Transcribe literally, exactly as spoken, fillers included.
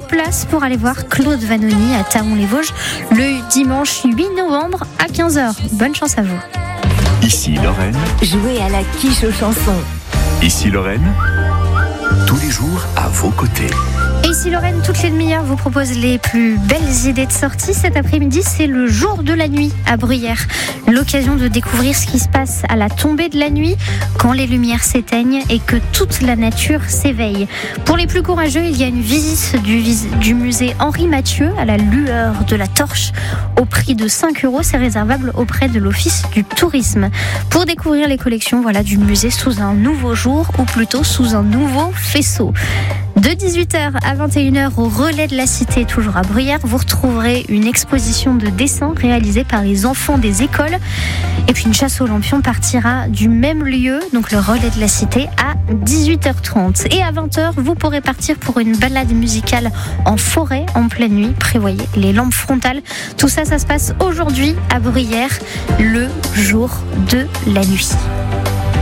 places pour aller voir Claude Vanoni à Thaon-les-Vosges le dimanche huit novembre à quinze heures. Bonne chance à vous. Ici Lorraine. Jouez à la quiche aux chansons. Ici Lorraine. Tous les jours à vos côtés. Et ici Lorraine, toutes les demi-heures vous propose les plus belles idées de sortie. Cet après-midi, c'est le jour de la nuit à Bruyères. L'occasion de découvrir ce qui se passe à la tombée de la nuit, quand les lumières s'éteignent et que toute la nature s'éveille. Pour les plus courageux, il y a une visite du, du musée Henri Mathieu à la lueur de la torche au prix de cinq euros. C'est réservable auprès de l'Office du tourisme. Pour découvrir les collections voilà, du musée sous un nouveau jour, ou plutôt sous un nouveau faisceau. De dix-huit heures à vingt et une heures au relais de la Cité, toujours à Bruyères, vous retrouverez une exposition de dessins réalisée par les enfants des écoles. Et puis une chasse aux lampions partira du même lieu, donc le relais de la Cité, à dix-huit heures trente. Et à vingt heures, vous pourrez partir pour une balade musicale en forêt en pleine nuit. Prévoyez les lampes frontales. Tout ça, ça se passe aujourd'hui à Bruyères, le jour de la nuit.